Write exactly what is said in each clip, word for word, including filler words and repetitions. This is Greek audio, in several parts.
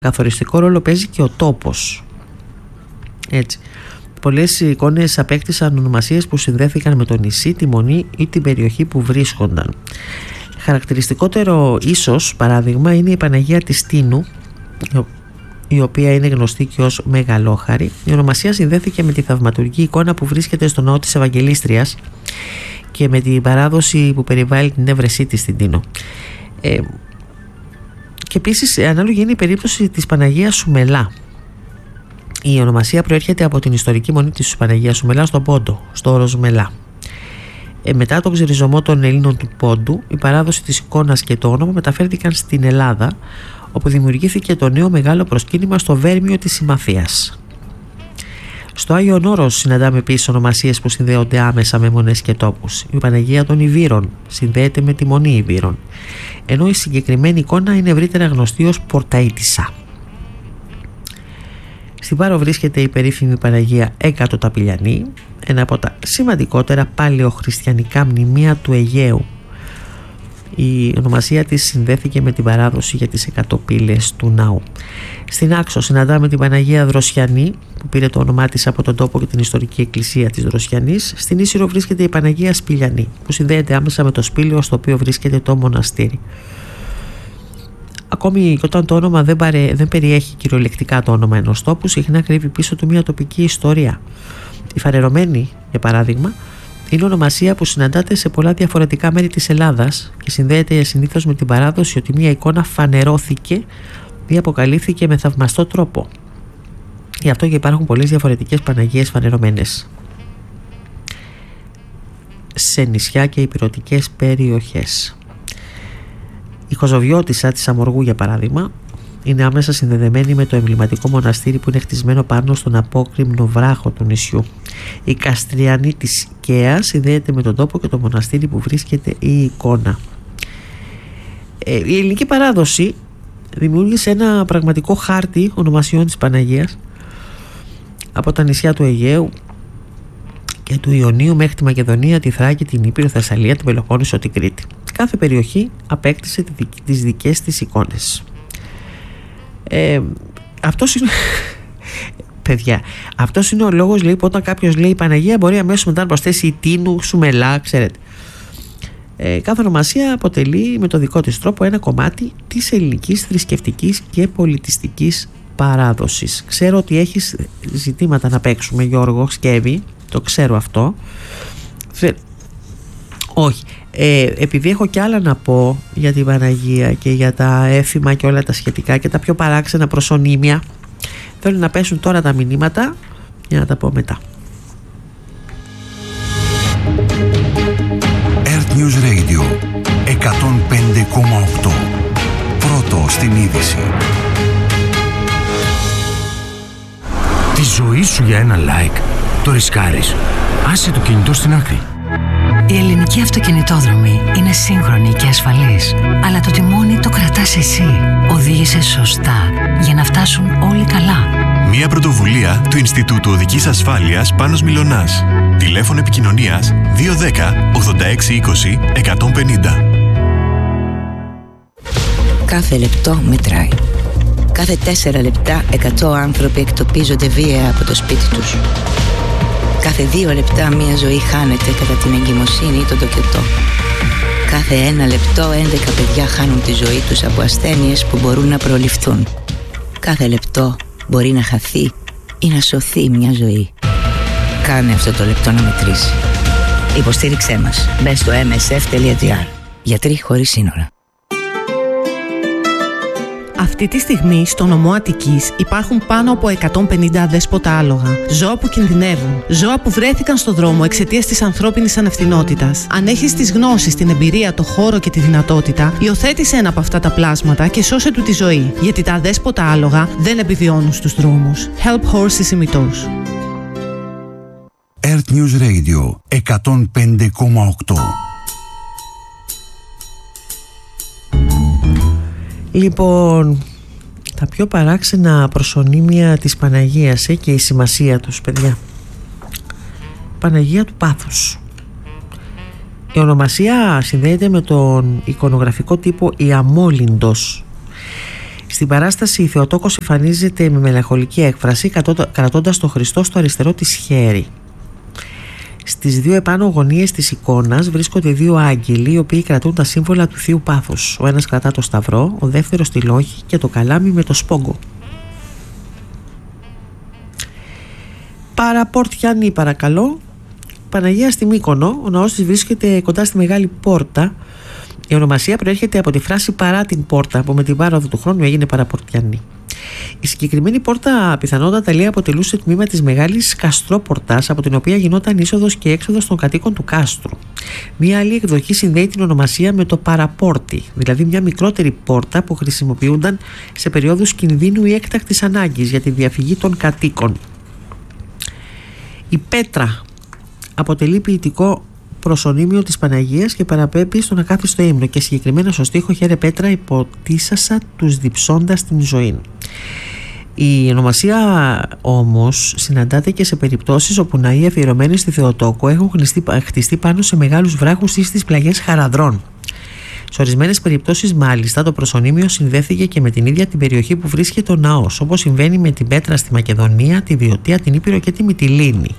Καθοριστικό ρόλο παίζει και ο τόπος. Έτσι. Πολλές εικόνες απέκτησαν ονομασίες που συνδέθηκαν με το νησί, τη μονή ή την περιοχή που βρίσκονταν. Χαρακτηριστικότερο ίσως παράδειγμα είναι η Παναγία της Τίνου, η οποία είναι γνωστή και ως Μεγαλόχαρη. Η ονομασία συνδέθηκε με τη θαυματουργή εικόνα που βρίσκεται στο ναό της Ευαγγελίστριας και με την παράδοση που περιβάλλει την έβρεσή της στην Τίνο. Ε, και επίσης ανάλογη είναι η περίπτωση της Παναγίας Σουμελά. Η ονομασία προέρχεται από την ιστορική μονή της Παναγίας Σουμελά στον Πόντο, στο όρος Μελά. Ε, μετά τον ξεριζωμό των Ελλήνων του Πόντου, η παράδοση της εικόνας και το όνομα μεταφέρθηκαν στην Ελλάδα, όπου δημιουργήθηκε το νέο μεγάλο προσκύνημα στο Βέρμιο της Συμμαθίας. Στο Άγιον Όρος συναντάμε επίσης ονομασίες που συνδέονται άμεσα με μονές και τόπους. Η Παναγία των Ιβύρων συνδέεται με τη Μονή Ιβύρων, ενώ η συγκεκριμένη εικόνα είναι ευρύτερα γνωστή ως Πορταΐτισσα. Στην Πάρο βρίσκεται η περίφημη Παναγία Εκατοταπηλιανή, ένα από τα σημαντικότερα παλαιοχριστιανικά μνημεία του Αιγαίου. Η ονομασία της συνδέθηκε με την παράδοση για τις εκατοπύλες του ναού. Στην Άξο συναντάμε την Παναγία Δροσιανή, που πήρε το όνομά της από τον τόπο και την ιστορική εκκλησία της Δροσιανής. Στην Ίσυρο βρίσκεται η Παναγία Σπηλιανή, που συνδέεται άμεσα με το σπήλαιο στο οποίο βρίσκεται το μοναστήρι. Ακόμη και όταν το όνομα δεν, παρε, δεν περιέχει κυριολεκτικά το όνομα ενός τόπου, συχνά κρύβει πίσω του μια τοπική ιστορία. Η Φανερωμένη, για παράδειγμα, είναι ονομασία που συναντάται σε πολλά διαφορετικά μέρη της Ελλάδας και συνδέεται συνήθως με την παράδοση ότι μια εικόνα φανερώθηκε ή αποκαλύφθηκε με θαυμαστό τρόπο. Γι' αυτό και υπάρχουν πολλές διαφορετικές Παναγίες φανερωμένες σε νησιά και ηπειρωτικές περιοχές. Η Κοζοβιώτισσα της Αμοργού, για παράδειγμα, είναι άμεσα συνδεδεμένη με το εμβληματικό μοναστήρι που είναι χτισμένο πάνω στον απόκρημνο βράχο του νησιού. Η Καστριανή της Καία συνδέεται με τον τόπο και το μοναστήρι που βρίσκεται η εικόνα. Ε, η ελληνική παράδοση δημιούργησε ένα πραγματικό χάρτη ονομασιών της Παναγίας από τα νησιά του Αιγαίου και του Ιωνίου μέχρι τη Μακεδονία, τη Θράκη, την Ήπειρο, Θεσσαλία, την Πελοπόννησο, την Κρήτη. Κάθε περιοχή απέκτησε τις δικές της εικόνες. Ε, αυτός είναι... Παιδιά, αυτός είναι ο λόγος, λέει, που όταν κάποιος λέει Παναγία μπορεί αμέσως μετά να προσθέσει η Τίνου, Σουμελά, ξέρετε. Ε, κάθε ονομασία αποτελεί με το δικό της τρόπο ένα κομμάτι της ελληνικής θρησκευτικής και πολιτιστικής παράδοσης. Ξέρω ότι έχεις ζητήματα να παίξουμε, Γιώργο Σκεύη, το ξέρω αυτό. Όχι. Ε, επειδή έχω κι άλλα να πω για την Παναγία και για τα έθιμα και όλα τα σχετικά και τα πιο παράξενα προσωνύμια, θέλω να πέσουν τώρα τα μηνύματα για να τα πω μετά. Earth News Radio εκατόν πέντε κόμμα οκτώ. Πρώτο στην είδηση. Τη ζωή σου για ένα like το ρισκάρεις. Άσε το κινητό στην άκρη. Η ελληνική αυτοκινητόδρομη είναι σύγχρονη και ασφαλής, αλλά το τιμόνι το κρατάς εσύ. Οδήγησε σωστά για να φτάσουν όλοι καλά. Μια πρωτοβουλία του Ινστιτούτου Οδικής Ασφάλειας Πάνος Μιλωνάς. Τηλέφωνο επικοινωνίας δύο ένα μηδέν ογδόντα έξι είκοσι εκατόν πενήντα. Κάθε λεπτό μετράει. Κάθε τέσσερα λεπτά εκατό άνθρωποι εκτοπίζονται βία από το σπίτι τους. Κάθε δύο λεπτά μία ζωή χάνεται κατά την εγκυμοσύνη ή τον τοκετό. Κάθε ένα λεπτό έντεκα παιδιά χάνουν τη ζωή τους από ασθένειες που μπορούν να προληφθούν. Κάθε λεπτό μπορεί να χαθεί ή να σωθεί μια ζωή. Κάνε αυτό το λεπτό να μετρήσει. Υποστήριξέ μας. Μπες στο εμ ες εφ τελεία τζι άρ. Γιατροί χωρίς σύνορα. Αυτή τη στιγμή στο νομό Αττικής υπάρχουν πάνω από εκατόν πενήντα αδέσποτα άλογα. Ζώα που κινδυνεύουν. Ζώα που βρέθηκαν στο δρόμο εξαιτίας της ανθρώπινης ανευθυνότητας. Αν έχεις τις γνώσεις, την εμπειρία, το χώρο και τη δυνατότητα, υιοθέτησε ένα από αυτά τα πλάσματα και σώσε του τη ζωή. Γιατί τα αδέσποτα άλογα δεν επιβιώνουν στους δρόμους. Help Horses ημιτός. Earth News Radio εκατόν πέντε κόμμα οκτώ. Λοιπόν, τα πιο παράξενα προσωνύμια της Παναγίας ε, και η σημασία τους, παιδιά. Παναγία του Πάθους. Η ονομασία συνδέεται με τον εικονογραφικό τύπο Ιαμόλυντος. Στην παράσταση η Θεοτόκος εμφανίζεται με μελαγχολική έκφραση, κρατώντας τον Χριστό στο αριστερό της χέρι. Στις δύο επάνω γωνίες της εικόνας βρίσκονται δύο άγγελοι, οι οποίοι κρατούν τα σύμβολα του Θείου Πάθους. Ο ένας κρατά το σταυρό, ο δεύτερος τη λόχη και το καλάμι με το σπόγκο. Παραπορτιανή, παρακαλώ. Παναγία στη Μύκονο. Ο ναός της βρίσκεται κοντά στη Μεγάλη Πόρτα. Η ονομασία προέρχεται από τη φράση παρά την πόρτα, που με την πάροδο του χρόνου έγινε Παραπορτιανή. Η συγκεκριμένη πόρτα πιθανότατα λέει αποτελούσε τμήμα της Μεγάλης Καστρόπορτας, από την οποία γινόταν είσοδος και έξοδος των κατοίκων του κάστρου. Μία άλλη εκδοχή συνδέει την ονομασία με το παραπόρτι, δηλαδή μια μικρότερη πόρτα που χρησιμοποιούνταν σε περιόδους κινδύνου ή έκτακτης ανάγκης για τη διαφυγή των κατοίκων. Η πέτρα αποτελεί ποιητικό προσωνύμιο της Παναγίας και παραπέμπει στον ακάθιστο ύμνο, και συγκεκριμένα στο στίχο «Χαίρε Πέτρα, υποτίσασα τους διψώντας την ζωή». Η ονομασία όμως συναντάται και σε περιπτώσεις όπου ναοί αφιερωμένοι στη Θεοτόκο έχουν χτιστεί πάνω σε μεγάλους βράχους ή στις πλαγιές χαραδρών. Σε ορισμένες περιπτώσεις μάλιστα το προσωνύμιο συνδέθηκε και με την ίδια την περιοχή που βρίσκεται ο ναός, όπως συμβαίνει με την Πέτρα στη Μακεδονία, τη Βιωτία, την Ήπειρο και τη Μυτιλήνη.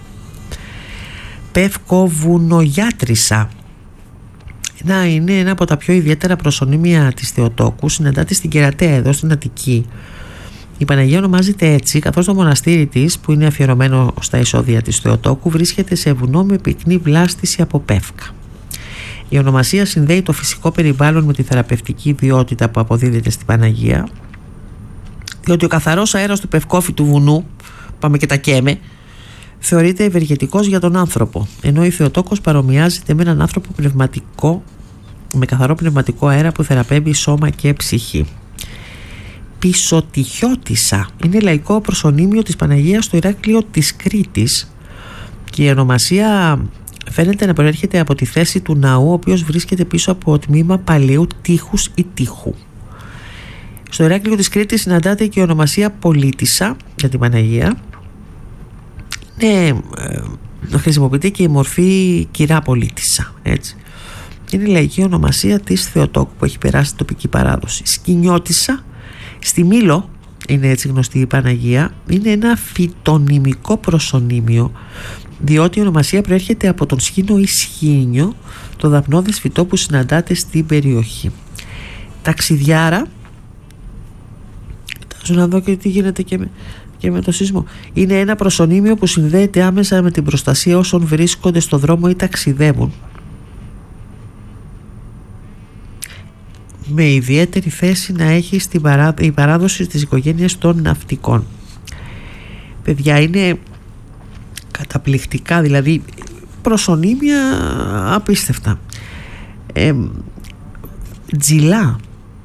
Πευκοβουνογιάτρισα. Να είναι ένα από τα πιο ιδιαίτερα προσωνύμια της Θεοτόκου, συναντάται στην Κερατέα εδώ στην Αττική. Η Παναγία ονομάζεται έτσι καθώς το μοναστήρι της, που είναι αφιερωμένο στα εισόδια της Θεοτόκου, βρίσκεται σε βουνό με πυκνή βλάστηση από πεύκα. Η ονομασία συνδέει το φυσικό περιβάλλον με τη θεραπευτική ιδιότητα που αποδίδεται στην Παναγία, διότι ο καθαρός αέρας του πευκόφυτου βουνού, πάμε και τα καίμε, θεωρείται ευεργετικός για τον άνθρωπο, ενώ η Θεοτόκος παρομοιάζεται με έναν άνθρωπο πνευματικό, με καθαρό πνευματικό αέρα που θεραπεύει σώμα και ψυχή. Πισωτυχιώτισσα είναι λαϊκό προσωνύμιο της Παναγίας στο Ηράκλειο της Κρήτης, και η ονομασία φαίνεται να προέρχεται από τη θέση του ναού, ο οποίος βρίσκεται πίσω από τμήμα παλαιού τείχους ή τείχου. Στο Ηράκλειο της Κρήτης συναντάται και η ονομασία Πολίτισσα για την Παναγία. Ναι, ε, χρησιμοποιείται και η μορφή κυρά Πολίτισσα, έτσι. Είναι η λαϊκή ονομασία της Θεοτόκου που έχει περάσει στην τοπική παράδοση. Σκηνιώτισσα, στη Μήλο είναι έτσι γνωστή η Παναγία, είναι ένα φυτονυμικό προσωνύμιο, διότι η ονομασία προέρχεται από τον σκήνο ή σχήνιο, το δαπνώδες φυτό που συναντάται στην περιοχή. Ταξιδιάρα, κοιτάζω να δω και τι γίνεται και με, και με το σεισμό. Είναι ένα προσωνύμιο που συνδέεται άμεσα με την προστασία όσων βρίσκονται στο δρόμο ή ταξιδεύουν, με ιδιαίτερη θέση να έχει στην παρά, η παράδοση της οικογένειας των ναυτικών. Παιδιά, είναι καταπληκτικά, δηλαδή προσωνύμια απίστευτα. ε, Τζιλά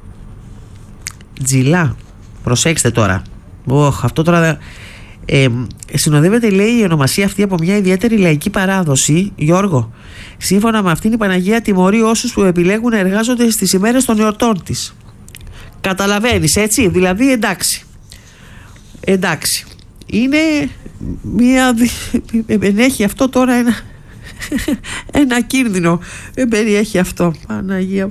Τζιλά προσέξτε τώρα. Οχ, αυτό τώρα ε, συνοδεύεται, λέει, η ονομασία αυτή από μια ιδιαίτερη λαϊκή παράδοση, Γιώργο. Σύμφωνα με αυτήν η Παναγία τιμωρεί όσους που επιλέγουν να εργάζονται στις ημέρες των εορτών της. Καταλαβαίνεις, έτσι, δηλαδή εντάξει εντάξει είναι μια, ενέχει αυτό τώρα ένα ένα κίνδυνο, δεν περιέχει αυτό. Παναγία.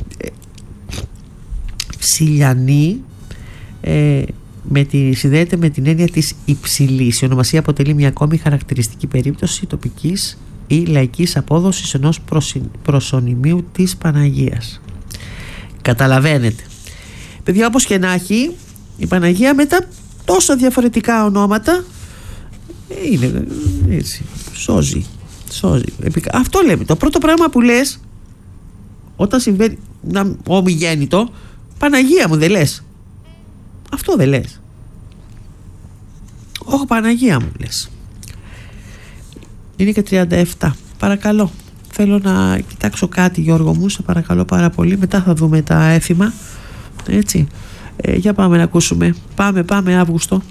Ψηλιανή, ε, με τη, συνδέεται με την έννοια της υψηλής. Η ονομασία αποτελεί μια ακόμη χαρακτηριστική περίπτωση τοπικής ή λαϊκής απόδοσης ενός προσωνυμίου της Παναγίας. Καταλαβαίνετε, παιδιά, όπως και να έχει, η Παναγία με τα τόσα διαφορετικά ονόματα είναι έτσι, σώζει, σώζει. Αυτό λέμε, το πρώτο πράγμα που λες όταν συμβαίνει να, ομιγέννητο, Παναγία μου δεν λες? Αυτό δεν λες? Όχι, Παναγία μου λες. Είναι και τριάντα επτά. Παρακαλώ, θέλω να κοιτάξω κάτι, Γιώργο μου, σε παρακαλώ πάρα πολύ. Μετά θα δούμε τα έθιμα, έτσι. ε, Για πάμε να ακούσουμε. Πάμε, πάμε Αύγουστο.